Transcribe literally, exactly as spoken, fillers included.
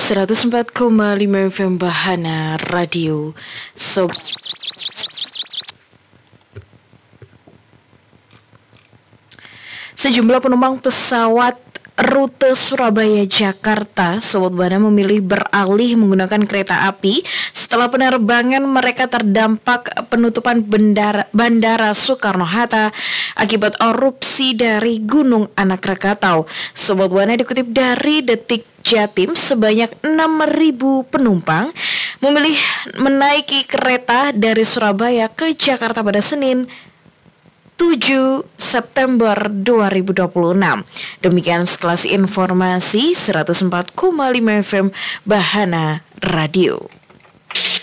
seratus empat koma lima F M Bahana Radio Sob. Sejumlah penumpang pesawat rute Surabaya-Jakarta, Sobat Bahana, memilih beralih menggunakan kereta api setelah penerbangan mereka terdampak penutupan bandara, bandara Soekarno-Hatta akibat erupsi dari Gunung Anak Rakatau. Sobat Bahana, dikutip dari Detik Jatim, sebanyak enam ribu penumpang memilih menaiki kereta dari Surabaya ke Jakarta pada Senin tujuh September dua ribu dua puluh enam. Demikian sekelas informasi seratus empat koma lima F M Bahana Radio.